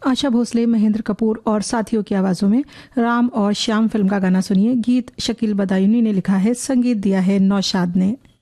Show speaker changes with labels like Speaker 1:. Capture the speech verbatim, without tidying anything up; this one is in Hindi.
Speaker 1: आशा भोसले, महेंद्र कपूर और साथियों की आवाजों में राम और श्याम फिल्म का गाना सुनिए। गीत शकील बदायूनी ने लिखा है, संगीत दिया है नौशाद ने।